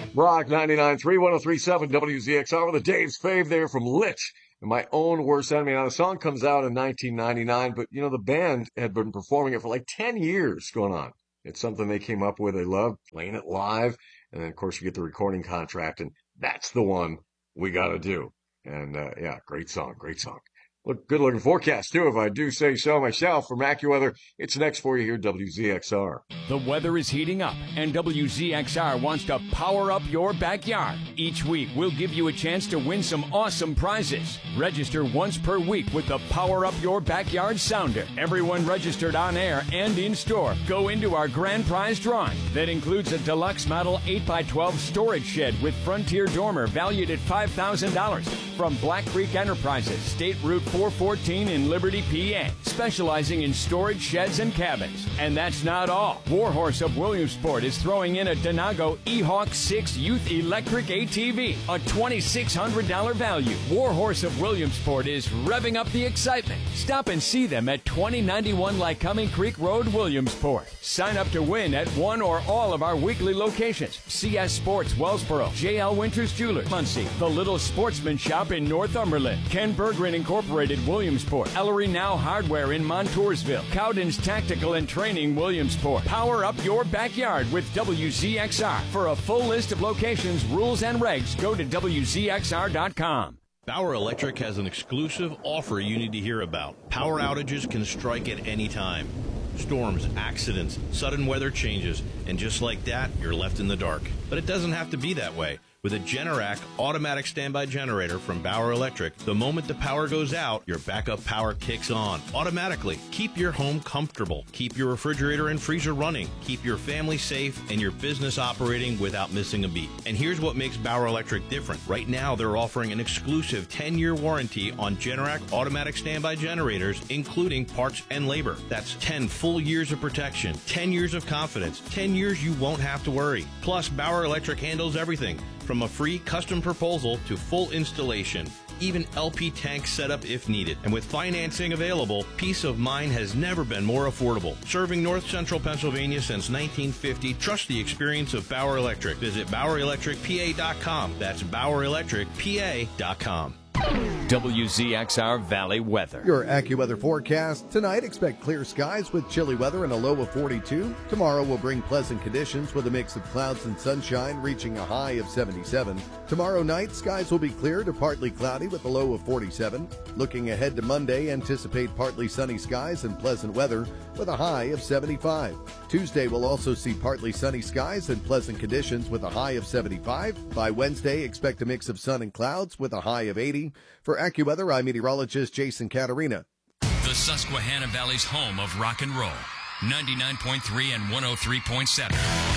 Rock 99.3, 103.7 WZXR with a Dave's Fave there from Lich and My Own Worst Enemy. Now, the song comes out in 1999, but, the band had been performing it for like 10 years going on. It's something they came up with. They love playing it live. And then, of course, you get the recording contract, and that's the one we got to do. And, great song, great song. Good looking forecast, too, if I do say so myself. From AccuWeather, it's next for you here, WZXR. The weather is heating up, and WZXR wants to power up your backyard. Each week, we'll give you a chance to win some awesome prizes. Register once per week with the Power Up Your Backyard Sounder. Everyone registered on air and in store go into our grand prize drawing. That includes a deluxe model 8x12 storage shed with Frontier Dormer valued at $5,000 from Black Creek Enterprises, State Route 414 in Liberty, PA, specializing in storage sheds and cabins. And that's not all. Warhorse of Williamsport is throwing in a Denago E-Hawk 6 Youth Electric ATV, a $2,600 value. Warhorse of Williamsport is revving up the excitement. Stop and see them at 2091 Lycoming Creek Road, Williamsport. Sign up to win at one or all of our weekly locations. CS Sports, Wellsboro, JL Winters Jewelers, Muncie, The Little Sportsman Shop in Northumberland, Ken Berggren Incorporated, Williamsport, Ellery Now Hardware in Montoursville, Cowden's Tactical and Training, Williamsport. Power up your backyard with WZXR. For a full list of locations, rules, and regs, go to WZXR.com. Bauer Electric has an exclusive offer you need to hear about. Power outages can strike at any time. Storms, accidents, sudden weather changes, and just like that, you're left in the dark. But it doesn't have to be that way. With a Generac automatic standby generator from Bauer Electric, the moment the power goes out, your backup power kicks on automatically. Keep your home comfortable. Keep your refrigerator and freezer running. Keep your family safe and your business operating without missing a beat. And here's what makes Bauer Electric different. Right now, they're offering an exclusive 10-year warranty on Generac automatic standby generators, including parts and labor. That's 10 full years of protection, 10 years of confidence, 10 years you won't have to worry. Plus, Bauer Electric handles everything from a free custom proposal to full installation, even LP tank setup if needed. And with financing available, peace of mind has never been more affordable. Serving North Central Pennsylvania since 1950, trust the experience of Bauer Electric. Visit BauerElectricPA.com. That's BauerElectricPA.com. WZXR Valley Weather. Your AccuWeather forecast. Tonight, expect clear skies with chilly weather and a low of 42. Tomorrow will bring pleasant conditions with a mix of clouds and sunshine, reaching a high of 77. Tomorrow night, skies will be clear to partly cloudy with a low of 47. Looking ahead to Monday, anticipate partly sunny skies and pleasant weather with a high of 75. Tuesday will also see partly sunny skies and pleasant conditions with a high of 75. By Wednesday, expect a mix of sun and clouds with a high of 80. For AccuWeather, I'm meteorologist Jason Caterina. The Susquehanna Valley's home of rock and roll. 99.3 and 103.7.